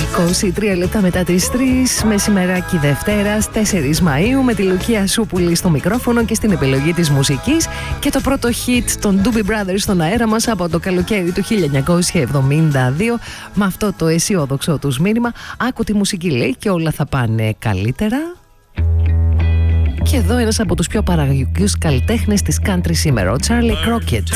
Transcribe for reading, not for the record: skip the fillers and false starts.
23 λεπτά μετά τις 3, μεσημεράκι Δευτέρας, 4 Μαΐου, με τη Λουκία Σούπουλη στο μικρόφωνο και στην επιλογή της μουσικής και το πρώτο hit των Doobie Brothers στον αέρα μας από το καλοκαίρι του 1972, με αυτό το αισιόδοξο τους μήνυμα. Άκου τη μουσική, λέει, και όλα θα πάνε καλύτερα. Και εδώ ένας από τους πιο παραγωγικούς καλλιτέχνες της country σήμερα, ο Charlie Crockett.